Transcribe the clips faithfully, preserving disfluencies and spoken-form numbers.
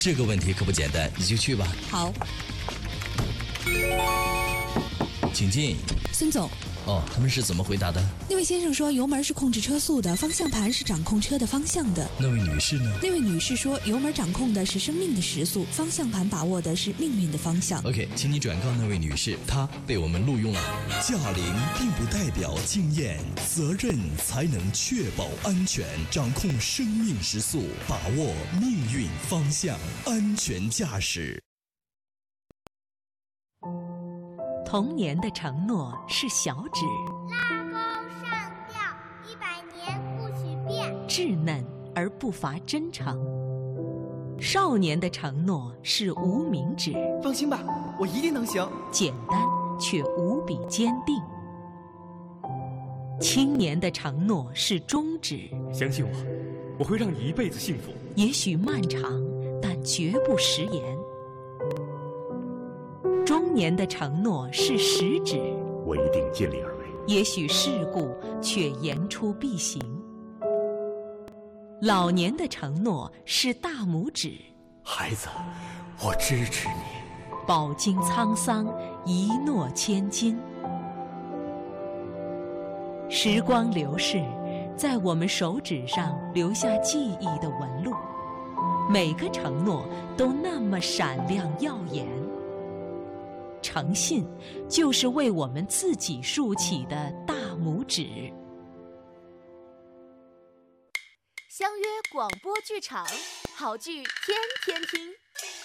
这个问题可不简单，你就去吧。 好， 请进。 孙总。 哦，他们是怎么回答的？ 那位先生说油门是控制车速的，方向盘是掌控车的方向的。 那位女士呢？ 那位女士说油门掌控的是生命的时速，方向盘把握的是命运的方向。 OK， 请你转告那位女士，她被我们录用了。 驾龄并不代表经验，责任才能确保安全，掌控生命时速，把握命运方向，安全驾驶。 童年的承诺是小指， 拉钩上吊，一百年不许变， 稚嫩而不乏真诚。少年的承诺是无名指， 放心吧，我一定能行。 简单却无比坚定。青年的承诺是中指， 相信我，我会让你一辈子幸福。 也许漫长，但绝不食言。中年的承诺是食指， 我一定尽力而为。 也许世故，却言出必行。老年的承诺是大拇指， 孩子，我支持你。 饱经沧桑，一诺千金。时光流逝，在我们手指上留下记忆的纹路，每个承诺都那么闪亮耀眼。诚信就是为我们自己竖起的大拇指。 相约广播剧场，好剧天天听。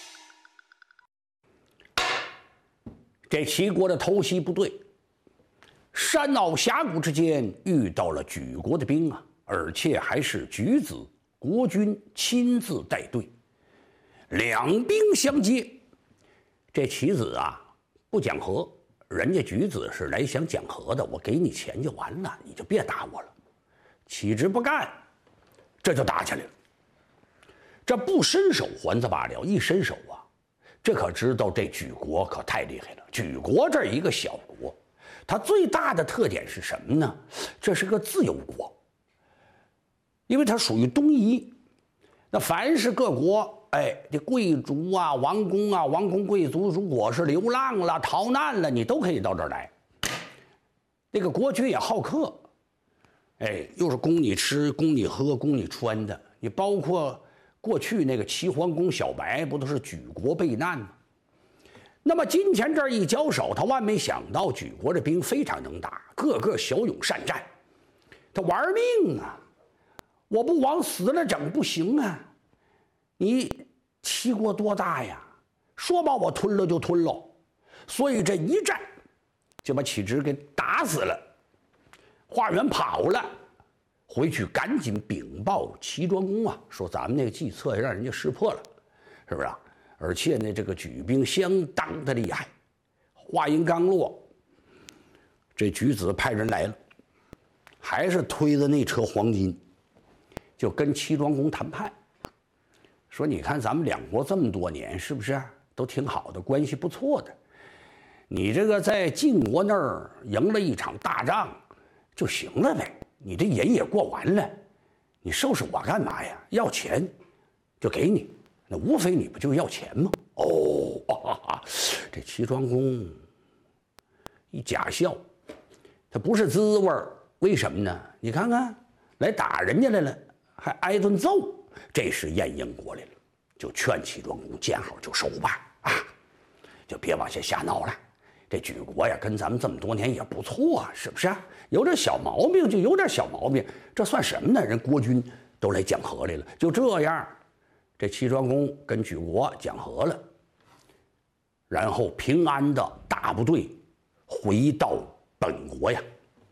这齐国的偷袭部队，山坳峡谷之间遇到了莒国的兵啊，而且还是莒子国君亲自带队，两兵相接。这齐子啊不讲和，人家莒子是来想讲和的，我给你钱就完了，你就别打我了。齐之不干，这就打起来了。这不伸手还则罢了，一伸手啊，这可知道这莒国可太厉害了。莒国这一个小国，它最大的特点是什么呢？这是个自由国，因为它属于东夷。那凡是各国，哎，这贵族啊、王公啊、王公贵族，如果是流浪了、逃难了，你都可以到这儿来。这个国君也好客，哎，又是供你吃、供你喝、供你穿的。你包括过去那个齐桓公小白，不都是莒国避难吗？那么今天这儿一交手，他万没想到莒国这兵非常能打，个个骁勇善战，他玩命啊！我不往死了整不行啊！你齐国多大呀？说把我吞了就吞了，所以这一战就把齐直给打死了，化缘跑了，回去赶紧禀报齐庄公啊，说咱们那个计策也让人家识破了，是不是啊？而且呢，这个莒兵相当的厉害。话音刚落，这莒子派人来了，还是推着那车黄金，就跟齐庄公谈判，说你看咱们两国这么多年，是不是都挺好的，关系不错的？你这个在晋国那儿赢了一场大仗就行了呗，你这瘾也过完了，你收拾我干嘛呀？要钱就给你，那无非你不就要钱吗？哦，哈哈，这齐庄公一假笑，他不是滋味儿，为什么呢？你看看，来打人家来了，还挨顿揍，这时晏婴过来了，就劝齐庄公见好就收吧，啊，就别往下瞎闹了。这莒国呀，跟咱们这么多年也不错啊，是不是啊？有点小毛病就有点小毛病，这算什么呢？人国君都来讲和来了，就这样，这齐庄公跟莒国讲和了，然后平安的大部队回到本国呀。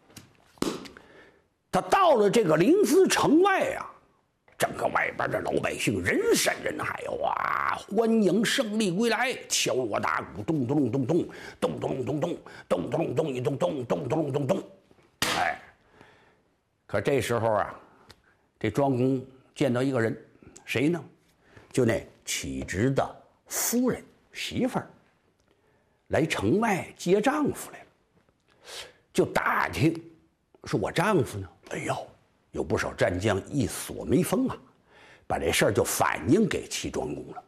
他到了这个临淄城外啊，整个外边的老百姓人山人海，哇，欢迎胜利归来，敲锣打鼓，咚咚咚咚咚咚咚咚咚咚咚咚一咚咚咚咚咚咚，哎，可这时候啊，这庄公见到一个人，谁呢？就那齐直的夫人媳妇儿，来城外接丈夫来了，就打听，说我丈夫呢？哎呦，有不少战将一锁眉峰啊，把这事儿就反映给齐庄公了。